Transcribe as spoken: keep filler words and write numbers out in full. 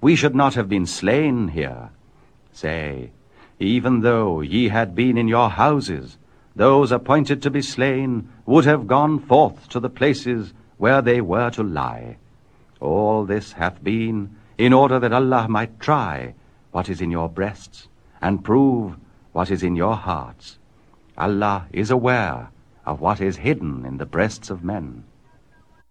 we should not have been slain here. Say, even though ye had been in your houses, those appointed to be slain would have gone forth to the places where they were to lie. All this hath been in order that Allah might try what is in your breasts, and prove what is in your hearts. Allah is aware of what is hidden in the breasts of men.